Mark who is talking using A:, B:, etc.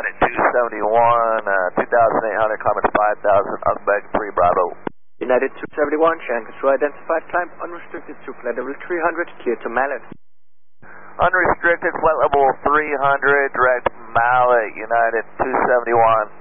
A: United 271, 2,800, climbing to 5,000, Uzbek 3 Bravo.
B: United 271, Shanghai Control identified, climb unrestricted to flight level 300, clear to Mallet.
A: Unrestricted, flight level 300, direct Mallet, United 271.